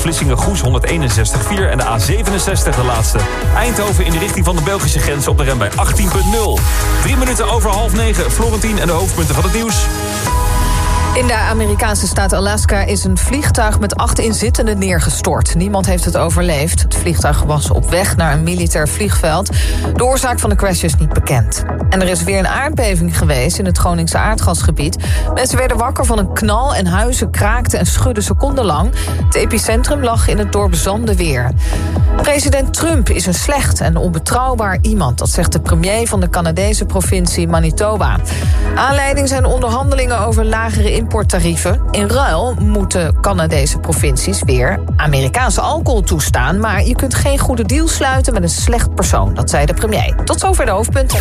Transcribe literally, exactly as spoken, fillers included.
Vlissingen-Goes honderdeenenzestig komma vier en de A zevenenzestig de laatste. Eindhoven in de richting van de Belgische grens op de rem bij achttien komma nul. Drie minuten over half negen. Florentien en de hoofdpunten van het nieuws. In de Amerikaanse staat Alaska is een vliegtuig met acht inzittenden neergestort. Niemand heeft het overleefd. Het vliegtuig was op weg naar een militair vliegveld. De oorzaak van de crash is niet bekend. En er is weer een aardbeving geweest in het Groningse aardgasgebied. Mensen werden wakker van een knal en huizen kraakten en schudden secondenlang. Het epicentrum lag in het dorp Zandeweer. President Trump is een slecht en onbetrouwbaar iemand. Dat zegt de premier van de Canadese provincie Manitoba. Aanleiding zijn onderhandelingen over lagere importtarieven. In ruil moeten Canadese provincies weer Amerikaanse alcohol toestaan. Maar je kunt geen goede deal sluiten met een slecht persoon. Dat zei de premier. Tot zover de hoofdpunten.